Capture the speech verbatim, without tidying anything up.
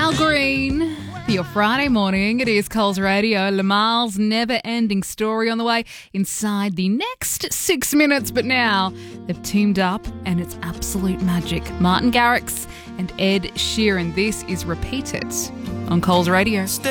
Al Green for your Friday morning. It is Coles Radio. Lamar's never-ending story on the way inside the next six minutes. But now they've teamed up and it's absolute magic. Martin Garrix and Ed Sheeran. This is Repeat It on Coles Radio.